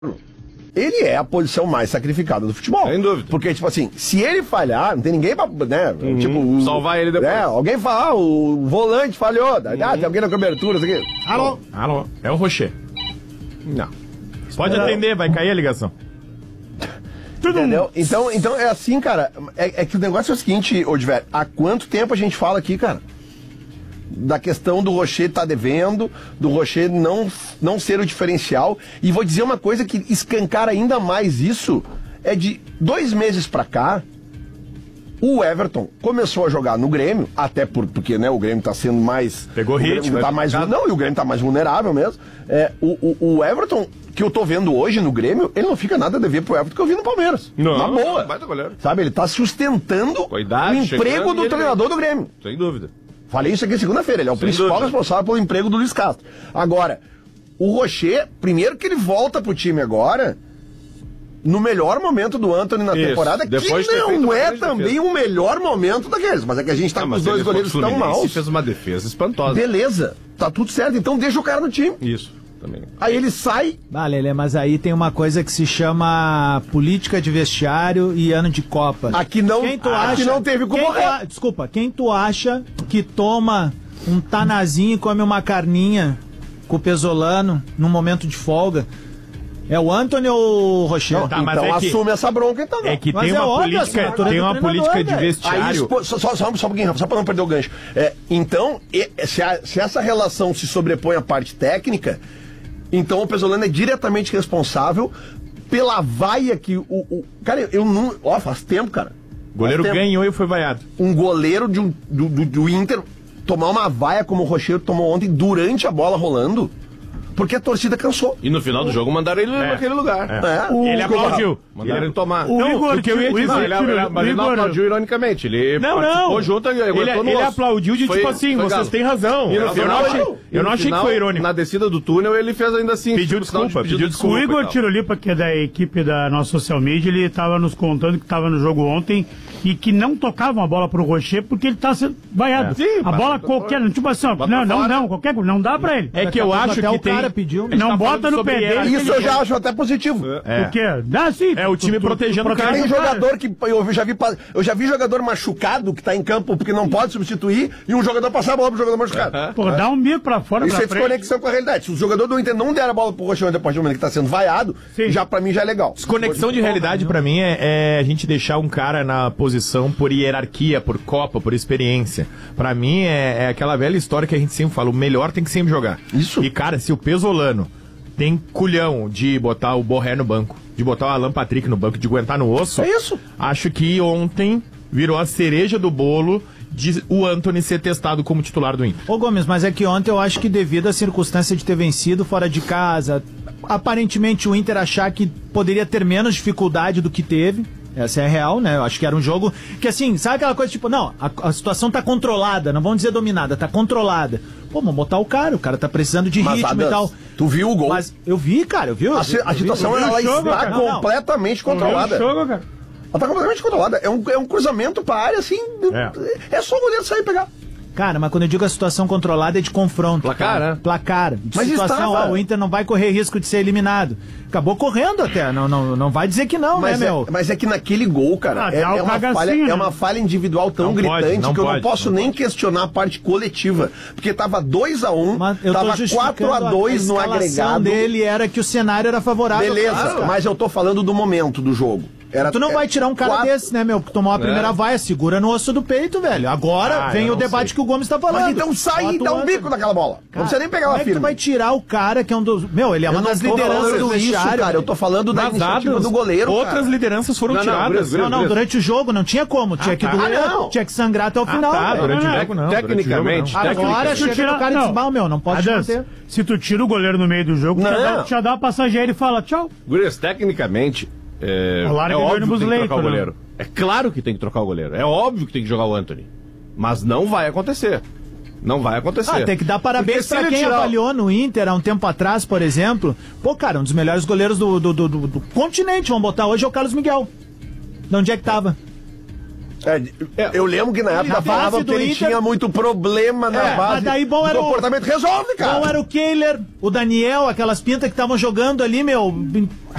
Ele é a posição mais sacrificada do futebol. Sem dúvida. Porque, tipo assim, se ele falhar, não tem ninguém pra, né, tipo... salvar ele depois. Alguém fala, o volante falhou, tem alguém na cobertura, isso aqui. Alô? É o Rocher. Não. Pode atender, vai cair a ligação. Entendeu? Então é assim, cara, é que o negócio é o seguinte, Odiver, há quanto tempo a gente fala aqui, cara? Da questão do Rocher estar devendo, do Rocher não ser o diferencial. E vou dizer uma coisa que escancara ainda mais isso, é de 2 meses pra cá, o Everton começou a jogar no Grêmio, até porque, né, o Grêmio tá sendo mais... Pegou ritmo. Tá mais, não, e o Grêmio tá mais vulnerável mesmo. O Everton, que eu tô vendo hoje no Grêmio, ele não fica nada a dever pro Everton que eu vi no Palmeiras. Não, na boa. Baita goleiro. Sabe, ele tá sustentando o emprego do treinador do Grêmio. Sem dúvida. Falei isso aqui segunda-feira, ele é o principal responsável pelo emprego do Luiz Castro. Agora, o Rocher, primeiro que ele volta pro time agora, no melhor momento do Antony na temporada, depois que não é também o melhor momento daqueles, mas é que a gente tá com os dois goleiros tão maus. Fez uma defesa espantosa. Beleza, tá tudo certo, então deixa o cara no time. Isso. Também. Aí ele sai. Lelê, mas aí tem uma coisa que se chama política de vestiário e ano de Copa. Aqui não teve como morrer. Desculpa, quem tu acha que toma um tanazinho e come uma carninha com o Pesolano num momento de folga? É o Antony ou o Rocher? Não, então assume essa bronca então. É que tem uma política, tem uma política de vestiário. Aí, só um pouquinho, Rafa, só pra não perder o gancho. Então, se essa relação se sobrepõe à parte técnica, então o Pesolano é diretamente responsável pela vaia que cara, eu não... faz tempo, cara. O goleiro ganhou e foi vaiado. Um goleiro do Inter tomar uma vaia como o Rocher tomou ontem durante a bola rolando, porque a torcida cansou. E no final do jogo mandaram ele naquele lugar. Ele aplaudiu. Mandaram ele tomar. O Igor, mas ele não aplaudiu ironicamente. Ele participou junto. Ele aplaudiu de tipo assim, vocês têm razão. Eu não achei que foi irônico. Na descida do túnel ele fez ainda assim. Pediu desculpa. O Igor Tirolipa, que é da equipe da nossa social media, ele estava nos contando que estava no jogo ontem e que não tocavam a bola pro Rocher porque ele tá sendo vaiado. A bola qualquer, tipo assim, qualquer, não dá pra ele. É que eu acho que tem... Pediu. Não bota no pé dele. Isso eu já acho até positivo. Por quê? Dá sim. É o time protegendo o cara. Tem jogador que eu já vi jogador machucado que tá em campo porque não pode substituir e um jogador passar a bola pro jogador machucado. Pô, dá um bico pra fora. Isso é desconexão com a realidade. Se o jogador do Inter não der a bola pro Rocher depois do momento que tá sendo vaiado, já pra mim já é legal. Desconexão de realidade pra mim é a gente deixar um cara na posição por hierarquia, por Copa, por experiência. Pra mim é aquela velha história que a gente sempre fala, o melhor tem que sempre jogar. Isso. E cara, se o Pesolano tem culhão de botar o Borré no banco, de botar o Alan Patrick no banco, de aguentar no osso. É isso. Acho que ontem virou a cereja do bolo de o Antony ser testado como titular do Inter. Ô Gomes, mas é que ontem eu acho que devido à circunstância de ter vencido fora de casa, aparentemente o Inter achar que poderia ter menos dificuldade do que teve. Essa é a real, né? Eu acho que era um jogo que, assim, sabe aquela coisa tipo, não, a situação tá controlada, não vamos dizer dominada, tá controlada. Pô, vamos botar o cara tá precisando de ritmo e tal. Tu viu o gol? Mas eu vi, cara, eu vi. A situação ela está completamente controlada. Ela tá completamente controlada. É um cruzamento pra área, assim, é só o goleiro sair e pegar. Cara, mas quando eu digo a situação controlada é de confronto. Placar, né? Placar. Mas situação, o Inter não vai correr risco de ser eliminado. Acabou correndo até, não vai dizer que não, mas né, meu? Mas é que naquele gol, cara, é uma falha individual tão gritante que eu não posso nem questionar a parte coletiva. Porque tava 2-1, tava 4-2 no agregado. Dele era que o cenário era favorável. Beleza, mas eu tô falando do momento do jogo. Tu não vai tirar um cara desse, né, meu? Que tomou a primeira vaia, segura no osso do peito, velho. Agora vem o debate que o Gomes tá falando. Mas então sai e dá um bico naquela bola. Cara, não precisa nem pegar ela firme. Como é que tu vai tirar o cara que é um dos... Meu, ele é uma das lideranças do vestiário, cara. Eu tô falando da iniciativa do goleiro, Outras lideranças foram tiradas. Não, durante o jogo não tinha como. Tinha que doer, tinha que sangrar até o final. Durante o jogo não. Tecnicamente. Agora chega o cara e diz, meu, não pode manter. Se tu tira o goleiro no meio do jogo, já dá a passageira e fala tchau. Gurias, tecnicamente... É óbvio que tem que trocar o goleiro. É claro que tem que trocar o goleiro. É óbvio que tem que jogar o Antony. Mas não vai acontecer. Não vai acontecer. Tem que dar parabéns pra quem avaliou no Inter há um tempo atrás, por exemplo. Pô, cara, um dos melhores goleiros do continente, vamos botar hoje, é o Carlos Miguel. De onde é que tava? Eu lembro que na época falava que ele tinha muito problema na base. Mas daí bom era o comportamento resolve, cara. Bom era o Kehler, o Daniel, aquelas pintas que estavam jogando ali, meu.